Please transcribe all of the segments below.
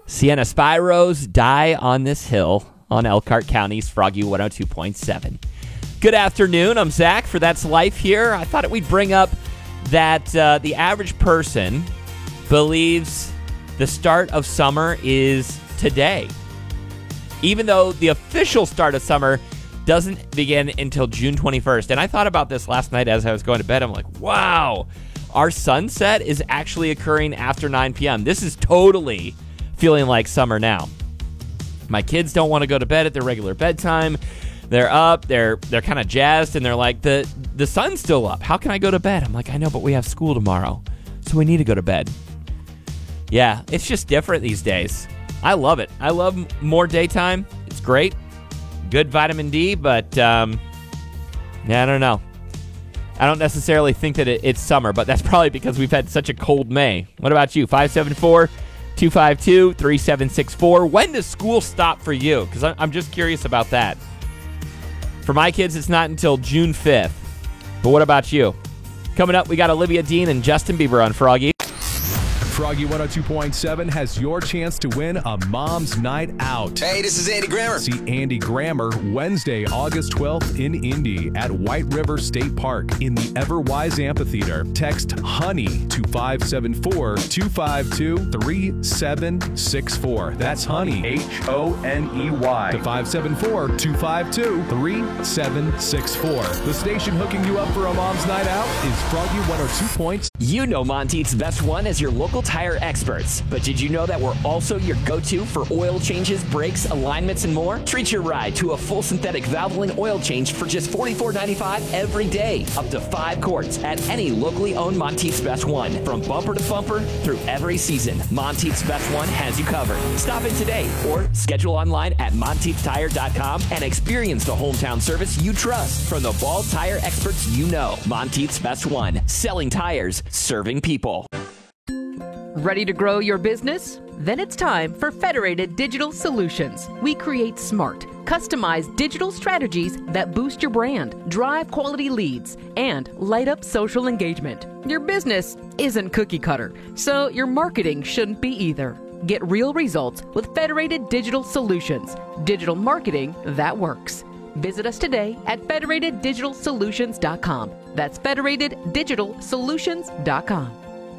Sienna Spiros, Die on This Hill on Elkhart County's Froggy 102.7. Good afternoon. I'm Zach for That's Life here. I thought we'd bring up that the average person believes the start of summer is today, even though the official start of summer doesn't begin until June 21st. And I thought about this last night as I was going to bed. I'm like, wow, our sunset is actually occurring after 9 p.m. This is totally feeling like summer now. My kids don't want to go to bed at their regular bedtime. They're up, they're kind of jazzed, and they're like, the sun's still up. How can I go to bed? I'm like, I know, but we have school tomorrow, so we need to go to bed. Yeah, it's just different these days. I love it. I love more daytime. It's great. Good vitamin D, but I don't know. I don't necessarily think that it's summer, but that's probably because we've had such a cold May. What about you? 574-252-3764. When does school stop for you? Because I'm just curious about that. For my kids, it's not until June 5th. But what about you? Coming up, we got Olivia Dean and Justin Bieber on Froggy. Froggy 102.7 has your chance to win a mom's night out. Hey, this is Andy Grammer. See Andy Grammer Wednesday, August 12th in Indy at White River State Park in the Everwise Amphitheater. Text HONEY to 574-252-3764. That's HONEY, H-O-N-E-Y, to 574-252-3764. The station hooking you up for a mom's night out is Froggy 102. You know Monteith's Best One as your local tire experts, but did you know that we're also your go-to for oil changes, brakes, alignments, and more? Treat your ride to a full synthetic Valvoline oil change for just $44.95 every day, up to 5 quarts at any locally owned Monteith's Best One. From bumper to bumper through every season, Monteith's Best One has you covered. Stop in today or schedule online at MonteithTire.com and experience the hometown service you trust from the Ball tire experts you know. Monteith's Best One, selling tires, serving people. Ready to grow your business? Then it's time for Federated Digital Solutions. We create smart, customized digital strategies that boost your brand, drive quality leads, and light up social engagement. Your business isn't cookie cutter, so your marketing shouldn't be either. Get real results with Federated Digital Solutions. Digital marketing that works. Visit us today at federateddigitalsolutions.com. That's federateddigitalsolutions.com.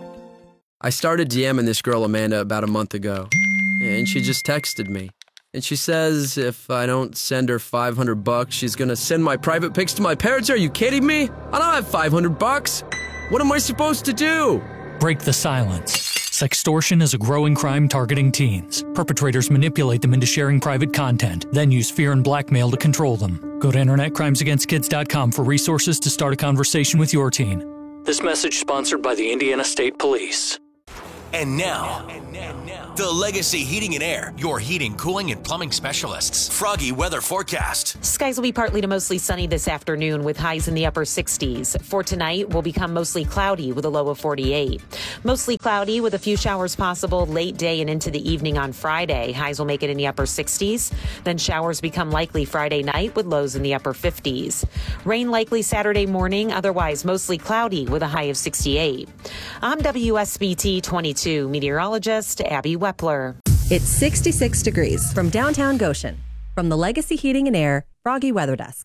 I started DMing this girl, Amanda, about a month ago, and she just texted me. And she says if I don't send her $500, she's gonna send my private pics to my parents. Are you kidding me? I don't have $500. What am I supposed to do? Break the silence. Sextortion is a growing crime targeting teens. Perpetrators manipulate them into sharing private content, then use fear and blackmail to control them. Go to InternetCrimesAgainstKids.com for resources to start a conversation with your teen. This message sponsored by the Indiana State Police. And now, the Legacy Heating and Air, your heating, cooling, and plumbing specialists. Froggy weather forecast. Skies will be partly to mostly sunny this afternoon with highs in the upper 60s. For tonight, will become mostly cloudy with a low of 48. Mostly cloudy with a few showers possible late day and into the evening on Friday. Highs will make it in the upper 60s. Then showers become likely Friday night with lows in the upper 50s. Rain likely Saturday morning, otherwise mostly cloudy with a high of 68. I'm WSBT 22 meteorologist Abby Wepler. It's 66 degrees from downtown Goshen. From the Legacy Heating and Air Froggy Weather Desk.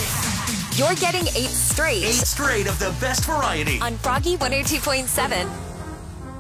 You're getting 8 straight. 8 straight of the best variety on Froggy 102.7.